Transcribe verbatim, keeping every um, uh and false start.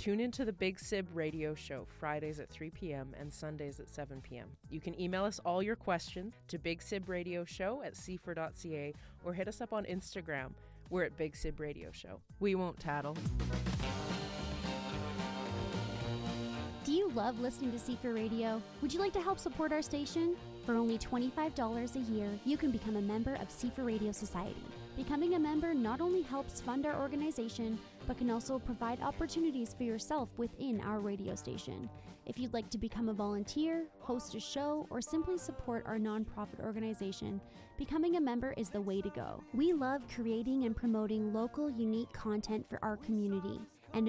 Tune into the Big Sib Radio Show Fridays at three p.m. and Sundays at seven p.m. You can email us all your questions to Big Sib Radio Show at c f r dot c a or hit us up on Instagram. We're at Big Sib Radio Show. We won't tattle. Do you love listening to C F R Radio? Would you like to help support our station? For only twenty-five dollars a year, you can become a member of C F R Radio Society. Becoming a member not only helps fund our organization, but can also provide opportunities for yourself within our radio station. If you'd like to become a volunteer, host a show, or simply support our nonprofit organization, becoming a member is the way to go. We love creating and promoting local, unique content for our community.